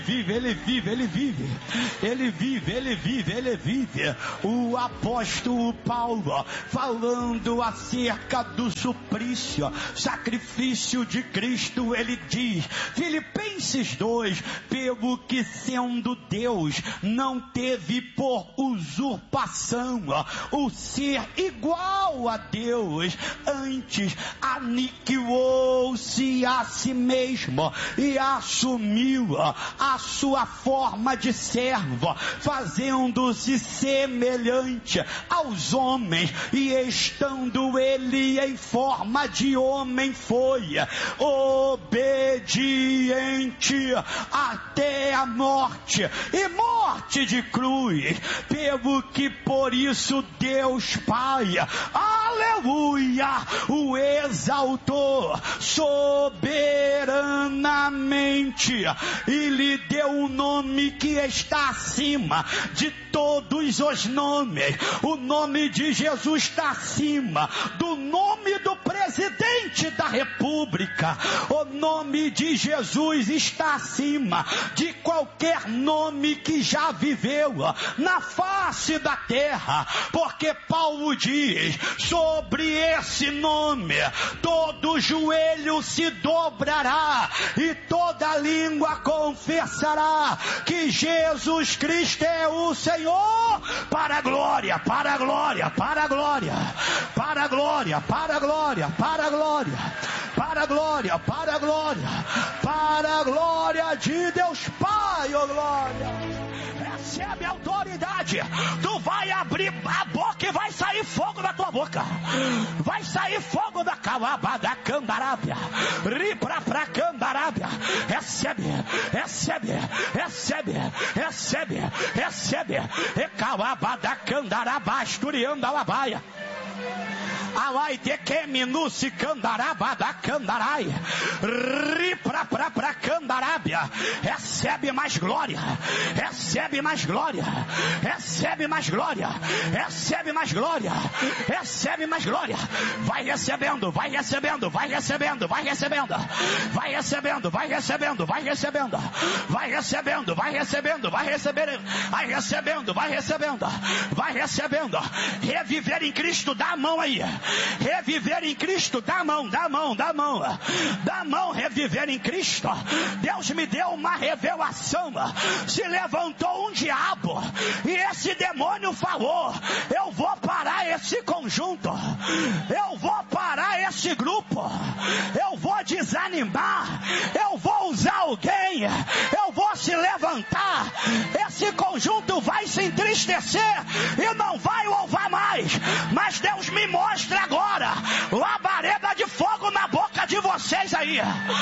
vive, ele vive, ele vive, ele vive, ele vive, ele vive. O apóstolo Paulo, falando acerca do suplício, sacrifício de Cristo, ele diz, Filipenses 2, pelo que sendo Deus, não teve por usurpação o ser igual a Deus, antes aniquilou-se a si mesmo e assumiu a sua forma de servo, fazendo-se semelhante aos homens, e estando ele em forma de homem, foi obediente até a morte, e morte de cruz, pelo que por isso Deus Pai, aleluia, o exaltou soberanamente e lhe deu um nome que está acima de todos os nomes. O nome de Jesus está acima do nome do presidente da República. O nome de Jesus está acima de qualquer nome que já viveu na face da terra, porque Paulo diz, sobre esse nome todo joelho se dobrará e toda língua confessará que Jesus Cristo é o Senhor, para a glória, para a glória, para a glória, para a glória, para a glória, para a glória, para a glória, para a glória, para a glória de Deus Pai, ó glória. Recebe autoridade. Tu vai abrir a boca e vai sair fogo da tua boca. Vai sair fogo da calaba da candarábia. Ripra pra candarábia. Recebe, recebe, recebe, recebe, recebe. E calaba da candaraba, asturiando a labaia. Alai de que minuci candaraba da candarai, ripra pra candarábia. Recebe mais glória, recebe mais glória, recebe mais glória, recebe mais glória, recebe mais glória. Vai recebendo, vai recebendo, vai recebendo, vai recebendo, vai recebendo, vai recebendo, vai recebendo, vai recebendo, vai recebendo, vai recebendo, vai recebendo, vai recebendo, vai recebendo. Reviver em Cristo, dá a mão aí. Reviver em Cristo, dá a mão, dá a mão, dá a mão, dá a mão, reviver em Cristo. Deus me deu uma revelação. Se levantou um diabo e esse demônio falou, eu vou parar esse conjunto, eu vou parar esse grupo, eu vou desanimar, eu vou usar alguém, eu vou se levantar, esse conjunto vai se entristecer e não vai louvar mais. Mas Deus me mostra agora labareda de fogo na boca de vocês aí,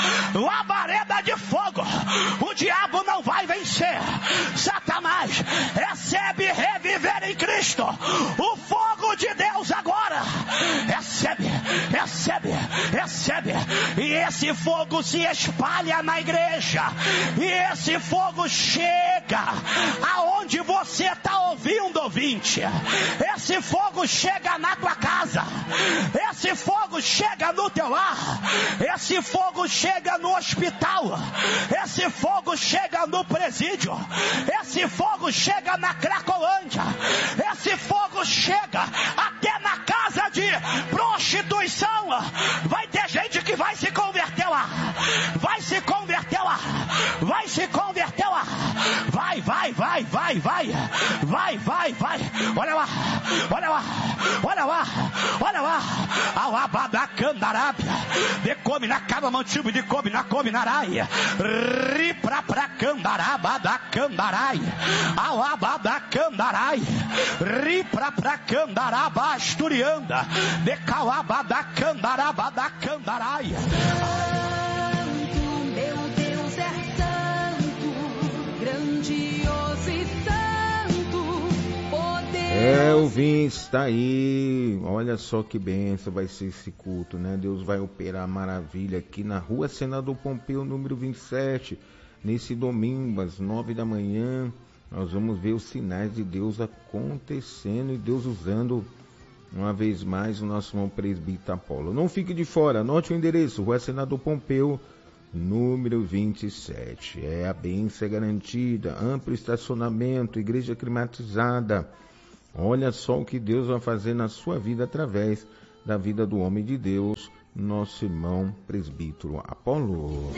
labareda de fogo. O diabo não vai vencer. Satanás, recebe reviver em Cristo o fogo de Deus agora. Recebe, recebe, recebe. E esse fogo se espalha na igreja, e esse fogo chega aonde você está ouvindo, ouvinte. Esse fogo chega na tua casa, esse fogo chega no teu lar, esse fogo chega no hospital, esse fogo chega no presídio, esse fogo chega na Cracolândia, esse fogo chega até na casa de prostituição. Vai ter gente que vai se converter lá, vai se converter lá, vai se converter lá, vai, vai, vai, vai, vai, vai, vai, vai, olha lá, olha lá, olha lá, olha lá, alabada candarábia, de come na cama mantibo de come na raia, ripra pra candaraba da candarai, alabada candarai, ripra pra candaraba asturianda, de calaba da candaraba da candarai. Meu Deus é santo, grandioso e santo, poder. O Vince está aí, olha só que bênção vai ser esse culto, né? Deus vai operar maravilha aqui na Rua Senador Pompeu, número 27, nesse domingo às 9 da manhã. Nós vamos ver os sinais de Deus acontecendo e Deus usando uma vez mais o nosso irmão presbítero Apolo. Não fique de fora, anote o endereço, Rua Senador Pompeu, número 27. A bênção é garantida, amplo estacionamento, igreja climatizada. Olha só o que Deus vai fazer na sua vida através da vida do homem de Deus, nosso irmão presbítero Apolo.